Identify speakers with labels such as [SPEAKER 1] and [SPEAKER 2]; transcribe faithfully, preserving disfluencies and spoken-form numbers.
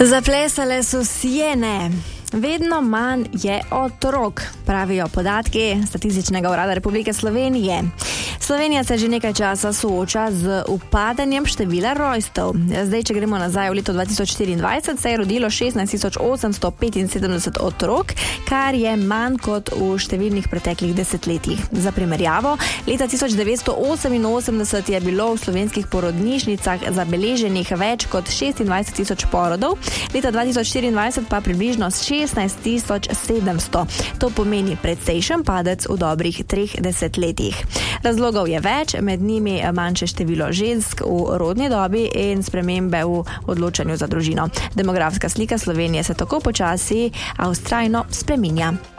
[SPEAKER 1] Zaplesale so siene. Vedno manj je otrok, pravijo podatki Statističnega urada Republike Slovenije. Slovenija se že nekaj časa sooča z upadanjem števila rojstev. Zdaj, če gremo nazaj v leto dva tisoč štiriindvajset, se je rodilo šestnajst tisoč osemsto petinsedemdeset otrok, kar je manj kot v številnih preteklih desetletjih. Za primerjavo, leta tisoč devetsto oseminosemdeset je bilo v slovenskih porodnišnicah zabeleženih več kot šestindvajset tisoč porodov, leta dva tisoč štiriindvajset pa približno šestnajst tisoč sedemsto. To pomeni precejšen padec v dobrih treh desetletjih. Razlogov je več, med njimi manjše število žensk v rodni dobi in spremembe v odločanju za družino. Demografska slika Slovenije se tako počasi, a vztrajno spreminja.